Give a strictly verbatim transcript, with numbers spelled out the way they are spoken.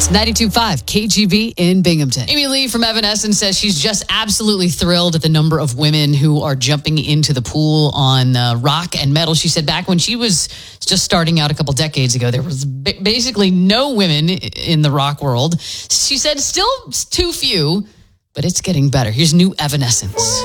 It's ninety-two point five K G B in Binghamton. Amy Lee from Evanescence says she's just absolutely thrilled at the number of women who are jumping into the pool on uh, rock and metal. She said back when she was just starting out a couple decades ago, there was b- basically no women in the rock world. She said still too few, but it's getting better. Here's new Evanescence.